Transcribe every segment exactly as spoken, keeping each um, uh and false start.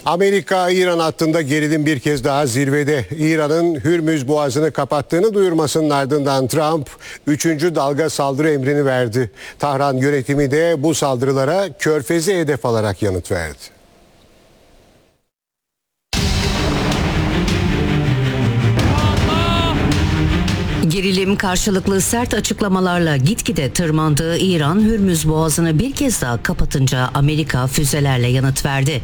Amerika İran hattında gerilim bir kez daha zirvede. İran'ın Hürmüz Boğazı'nı kapattığını duyurmasının ardından Trump üçüncü dalga saldırı emrini verdi. Tahran yönetimi de bu saldırılara Körfez'i hedef alarak yanıt verdi. Gerilim karşılıklı sert açıklamalarla gitgide tırmandığı İran, Hürmüz Boğazı'nı bir kez daha kapatınca Amerika füzelerle yanıt verdi.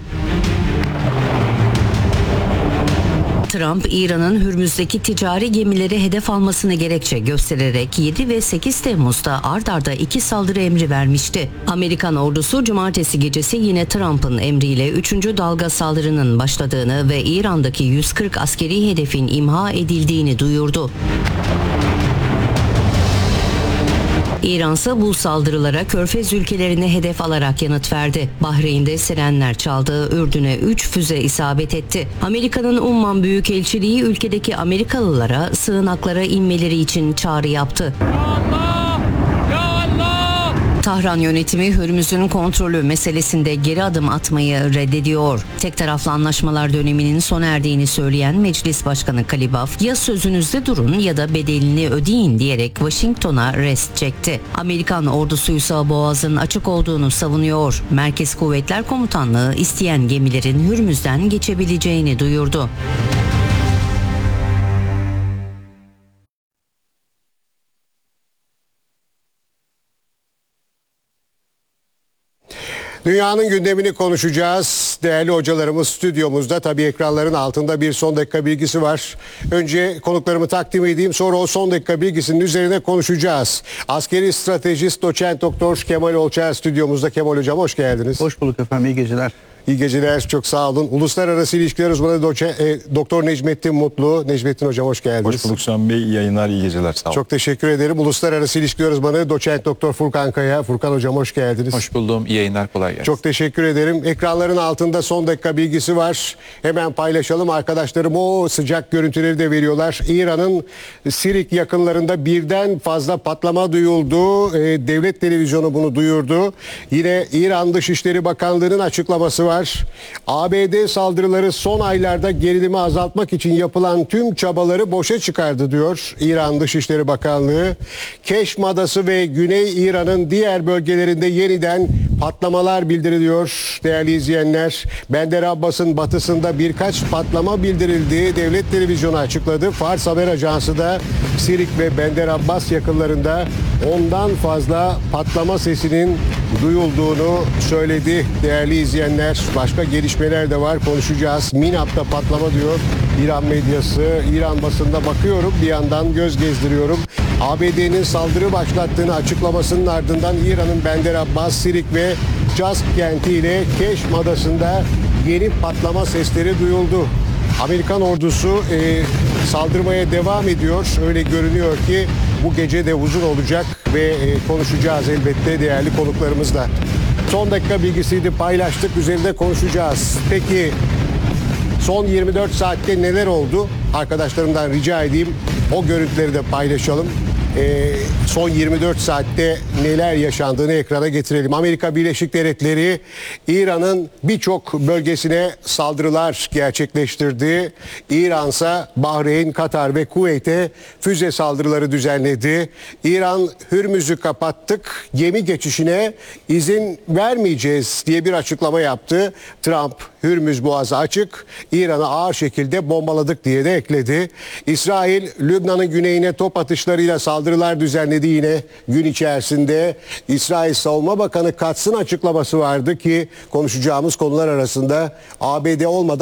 Trump, İran'ın Hürmüz'deki ticari gemileri hedef almasını gerekçe göstererek yedi ve sekiz Temmuz'da ard arda iki saldırı emri vermişti. Amerikan ordusu cumartesi gecesi yine Trump'ın emriyle üçüncü dalga saldırının başladığını ve İran'daki yüz kırk askeri hedefin imha edildiğini duyurdu. İran ise bu saldırılara Körfez ülkelerini hedef alarak yanıt verdi. Bahreyn'de sirenler çaldı, Ürdün'e üç füze isabet etti. Amerika'nın Umman Büyükelçiliği ülkedeki Amerikalılara sığınaklara inmeleri için çağrı yaptı. Tahran yönetimi Hürmüz'ün kontrolü meselesinde geri adım atmayı reddediyor. Tek taraflı anlaşmalar döneminin sona erdiğini söyleyen Meclis Başkanı Kalibaf, ya sözünüzde durun ya da bedelini ödeyin diyerek Washington'a rest çekti. Amerikan ordusuysa Boğaz'ın açık olduğunu savunuyor. Merkez Kuvvetler Komutanlığı isteyen gemilerin Hürmüz'den geçebileceğini duyurdu. Dünyanın gündemini konuşacağız. Değerli hocalarımız stüdyomuzda. Tabii ekranların altında bir son dakika bilgisi var. Önce konuklarımı takdim edeyim. Sonra o son dakika bilgisinin üzerine konuşacağız. Askeri stratejist doçent doktor Kemal Olçer stüdyomuzda. Kemal Hocam hoş geldiniz. Hoş bulduk efendim. İyi geceler. İyi geceler, çok sağ olun. Uluslararası İlişkiler Uzmanı Doçe, e, Doktor Necmettin Mutlu. Necmettin Hocam hoş geldiniz. Hoş bulduk Şahan Bey. İyi yayınlar, iyi geceler. Sağ olun. Çok teşekkür ederim. Uluslararası İlişkiler Uzmanı Doçent Doktor Furkan Kaya. Furkan Hocam hoş geldiniz. Hoş buldum. İyi yayınlar, kolay gelsin. Çok teşekkür ederim. Ekranların altında son dakika bilgisi var. Hemen paylaşalım. Arkadaşlarım o sıcak görüntüleri de veriyorlar. İran'ın Sirik yakınlarında birden fazla patlama duyuldu. E, devlet televizyonu bunu duyurdu. Yine İran Dışişleri Bakanlığı'nın açıklaması var. A B D saldırıları son aylarda gerilimi azaltmak için yapılan tüm çabaları boşa çıkardı diyor İran Dışişleri Bakanlığı. Keşm Adası ve Güney İran'ın diğer bölgelerinde yeniden patlamalar bildiriliyor değerli izleyenler. Bender Abbas'ın batısında birkaç patlama bildirildiği devlet televizyonu açıkladı. Fars Haber Ajansı da Sirik ve Bender Abbas yakınlarında ondan fazla patlama sesinin duyulduğunu söyledi değerli izleyenler. Başka gelişmeler de var, konuşacağız. Minap'ta patlama diyor İran medyası. İran basında bakıyorum, bir yandan göz gezdiriyorum. A B D'nin saldırı başlattığını açıklamasının ardından İran'ın Bender Abbas, Sirik ve Cask kentiyle Keşm Adası'nda yeni patlama sesleri duyuldu. Amerikan ordusu e, saldırmaya devam ediyor. Öyle görünüyor ki bu gece de uzun olacak ve e, konuşacağız elbette değerli konuklarımızla. Son dakika bilgisiydi, paylaştık, üzerinde konuşacağız. Peki son yirmi dört saatte neler oldu? Arkadaşlarımdan rica edeyim o görüntüleri de paylaşalım. Ee, son yirmi dört saatte neler yaşandığını ekrana getirelim. Amerika Birleşik Devletleri İran'ın birçok bölgesine saldırılar gerçekleştirdi. İran ise Bahreyn, Katar ve Kuveyt'e füze saldırıları düzenledi. İran Hürmüz'ü kapattık, gemi geçişine izin vermeyeceğiz diye bir açıklama yaptı. Trump Hürmüz Boğazı açık, İran'ı ağır şekilde bombaladık diye de ekledi. İsrail Lübnan'ın güneyine top atışlarıyla saldırılar düzenledi yine gün içerisinde. İsrail Savunma Bakanı Katz'ın açıklaması vardı ki konuşacağımız konular arasında A B D olmadan